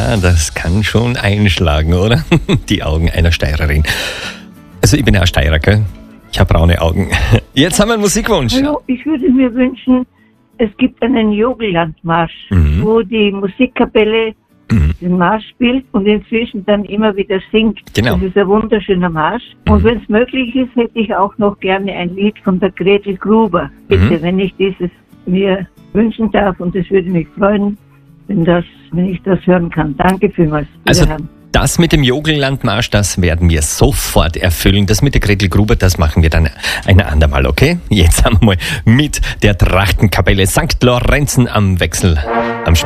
Ja, das kann schon einschlagen, oder? Die Augen einer Steirerin. Also ich bin ja auch Steirer, gell? Ich habe braune Augen. Jetzt haben wir einen Musikwunsch. Hallo, ich würde mir wünschen, es gibt einen Jogellandmarsch, wo die Musikkapelle den Marsch spielt und inzwischen dann immer wieder singt. Genau. Das ist ein wunderschöner Marsch. Und wenn es möglich ist, hätte ich auch noch gerne ein Lied von der Gretel Gruber. Bitte, wenn ich dieses mir wünschen darf, und es würde mich freuen, wenn ich das hören kann. Danke vielmals. Also das mit dem Jogellandmarsch, das werden wir sofort erfüllen. Das mit der Gretel Gruber, das machen wir dann ein andermal, okay? Jetzt haben wir mal mit der Trachtenkapelle St. Lorenzen am Wechsel.